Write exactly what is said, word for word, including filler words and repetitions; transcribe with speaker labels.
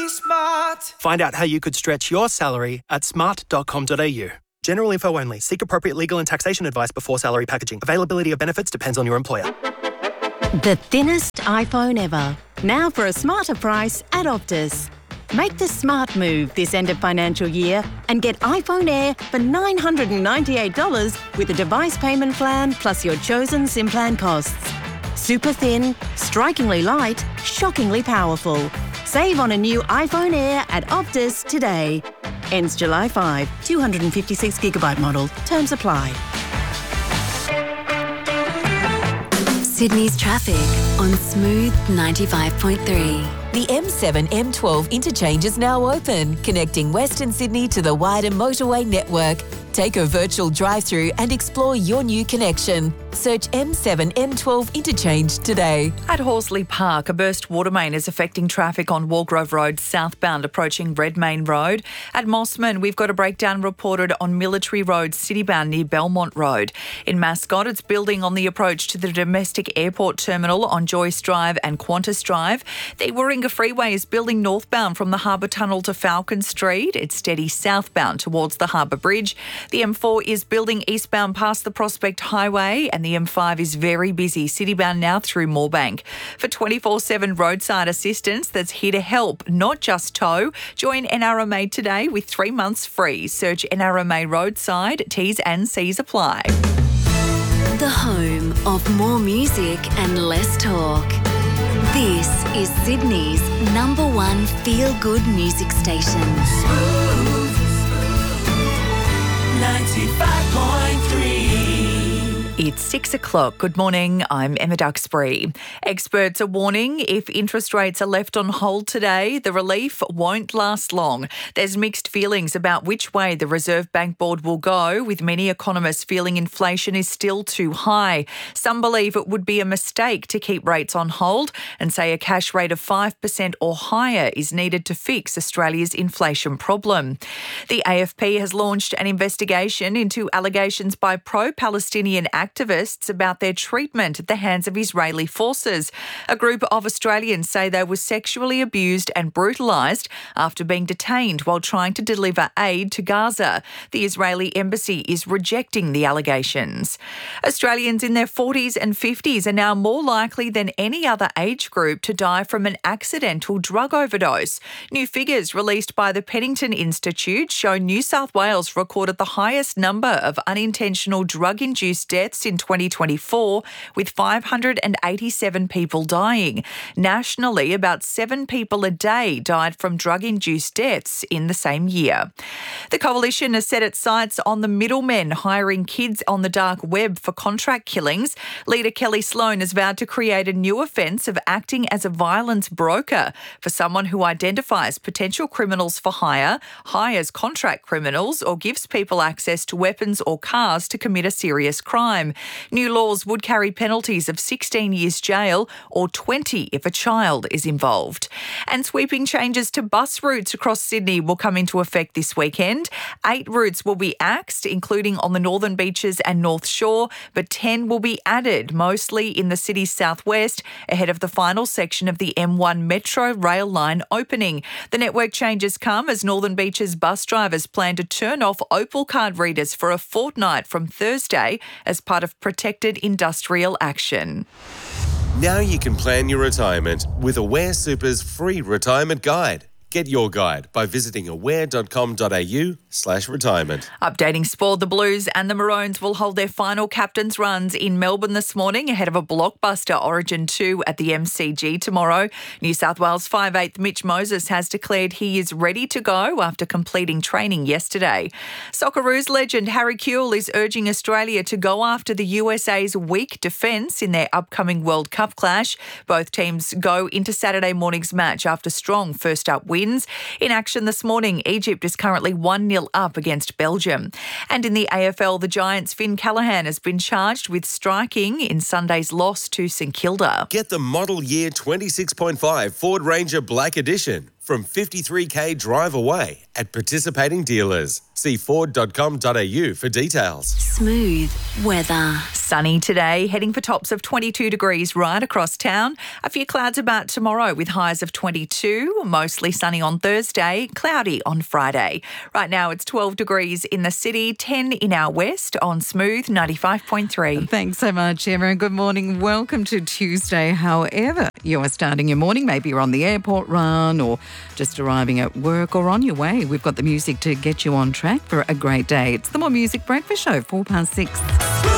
Speaker 1: be smart.
Speaker 2: Find out how you could stretch your salary at smart dot com dot a u. General info only. Seek appropriate legal and taxation advice before salary packaging. Availability of benefits depends on your employer.
Speaker 3: The thinnest iPhone ever. Now for a smarter price at Optus. Make the smart move this end of financial year and get iPhone Air for nine hundred ninety-eight dollars with a device payment plan plus your chosen SIM plan costs. Super thin, strikingly light, shockingly powerful. Save on a new iPhone Air at Optus today. Ends July fifth. two hundred fifty-six gigabyte model. Terms apply.
Speaker 4: Sydney's traffic on Smooth ninety-five point three.
Speaker 5: The M seven M twelve interchange is now open, connecting Western Sydney to the wider motorway network. Take a virtual drive-through and explore your new connection. Search M seven M twelve interchange today.
Speaker 6: At Horsley Park, a burst water main is affecting traffic on Walgrove Road southbound approaching Redmayne Road. At Mossman, we've got a breakdown reported on Military Road citybound near Belmont Road. In Mascot, it's building on the approach to the domestic airport terminal on Joyce Drive and Qantas Drive. The Warringah Freeway is building northbound from the Harbour Tunnel to Falcon Street. It's steady southbound towards the Harbour Bridge. The M four is building eastbound past the Prospect Highway, and the M five is very busy, citybound now through Moorebank. For twenty-four seven roadside assistance that's here to help, not just tow, join N R M A today with three months free. Search N R M A Roadside. T's and C's apply.
Speaker 4: The home of more music and less talk. This is Sydney's number one feel-good music station.
Speaker 1: ninety-five point three.
Speaker 6: It's six o'clock. Good morning. I'm Emma Duxbury. Experts are warning if interest rates are left on hold today, the relief won't last long. There's mixed feelings about which way the Reserve Bank Board will go, with many economists feeling inflation is still too high. Some believe it would be a mistake to keep rates on hold and say a cash rate of five percent or higher is needed to fix Australia's inflation problem. The A F P has launched an investigation into allegations by pro-Palestinian activists about their treatment at the hands of Israeli forces. A group of Australians say they were sexually abused and brutalised after being detained while trying to deliver aid to Gaza. The Israeli embassy is rejecting the allegations. Australians in their forties and fifties are now more likely than any other age group to die from an accidental drug overdose. New figures released by the Pennington Institute show New South Wales recorded the highest number of unintentional drug-induced deaths in twenty twenty-four, with five hundred eighty-seven people dying. Nationally, about seven people a day died from drug-induced deaths in the same year. The Coalition has set its sights on the middlemen hiring kids on the dark web for contract killings. Leader Kelly Sloan has vowed to create a new offence of acting as a violence broker for someone who identifies potential criminals for hire, hires contract criminals, or gives people access to weapons or cars to commit a serious crime. New laws would carry penalties of sixteen years jail or twenty if a child is involved. And sweeping changes to bus routes across Sydney will come into effect this weekend. Eight routes will be axed, including on the Northern Beaches and North Shore, but ten will be added, mostly in the city's southwest, ahead of the final section of the M one Metro rail line opening. The network changes come as Northern Beaches bus drivers plan to turn off Opal card readers for a fortnight from Thursday as part of protected industrial action.
Speaker 7: Now you can plan your retirement with Aware Super's free retirement guide. Get your guide by visiting aware.com.au slash retirement.
Speaker 6: Updating sport, the Blues and the Maroons will hold their final captain's runs in Melbourne this morning ahead of a blockbuster Origin two at the M C G tomorrow. New South Wales five eighth Mitch Moses has declared he is ready to go after completing training yesterday. Socceroos legend Harry Kewell is urging Australia to go after the U S A's weak defence in their upcoming World Cup clash. Both teams go into Saturday morning's match after strong first-up wins. In action this morning, Egypt is currently one nil up against Belgium. And in the A F L, the Giants' Finn Callaghan has been charged with striking in Sunday's loss to St Kilda.
Speaker 7: Get the model year twenty-six point five Ford Ranger Black Edition from fifty-three K drive away at participating dealers. See ford dot com dot a u for details.
Speaker 4: Smooth weather.
Speaker 6: Sunny today, heading for tops of twenty-two degrees right across town. A few clouds about tomorrow with highs of twenty-two, mostly sunny on Thursday, cloudy on Friday. Right now it's twelve degrees in the city, ten in our west on Smooth ninety-five point three.
Speaker 8: Thanks so much, Emma, and good morning. Welcome to Tuesday. However you're starting your morning, maybe you're on the airport run or just arriving at work or on your way, we've got the music to get you on track for a great day. It's the More Music Breakfast Show, four past six.